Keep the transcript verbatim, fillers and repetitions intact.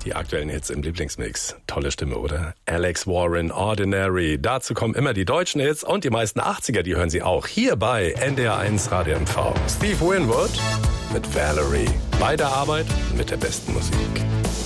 Die aktuellen Hits im Lieblingsmix. Tolle Stimme, oder? Alex Warren, Ordinary. Dazu kommen immer die deutschen Hits und die meisten achtziger, die hören Sie auch hier bei N D R eins Radio M V. Steve Winwood mit Valerie. Bei der Arbeit mit der besten Musik.